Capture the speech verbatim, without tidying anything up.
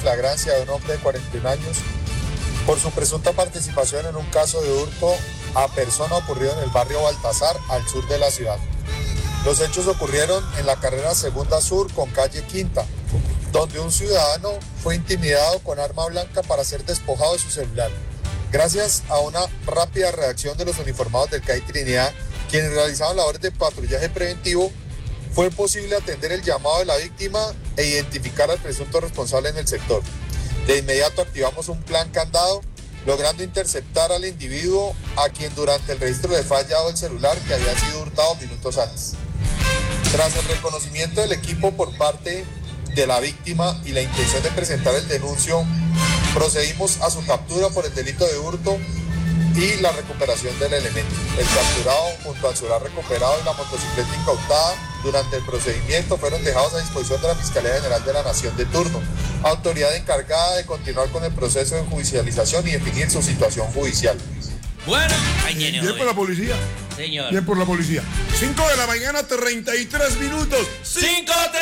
flagrancia de un hombre de cuarenta y un años por su presunta participación en un caso de hurto a persona ocurrido en el barrio Baltasar, al sur de la ciudad. Los hechos ocurrieron en la carrera Segunda Sur con calle Quinta, donde un ciudadano fue intimidado con arma blanca para ser despojado de su celular. Gracias a una rápida reacción de los uniformados del C A I Trinidad, quienes realizaban labores de patrullaje preventivo, fue posible atender el llamado de la víctima e identificar al presunto responsable en el sector. De inmediato activamos un plan candado, logrando interceptar al individuo a quien durante el registro le fue hallado el celular que había sido hurtado minutos antes. Tras el reconocimiento del equipo por parte de la víctima y la intención de presentar el denuncio, procedimos a su captura por el delito de hurto y la recuperación del elemento. El capturado junto al celular recuperado y la motocicleta incautada durante el procedimiento fueron dejados a disposición de la Fiscalía General de la Nación de turno, autoridad encargada de continuar con el proceso de judicialización y definir su situación judicial. Bueno, ahí viene. Bien por la policía. Señor. Bien por la policía. cinco de la mañana, treinta y tres minutos. cinco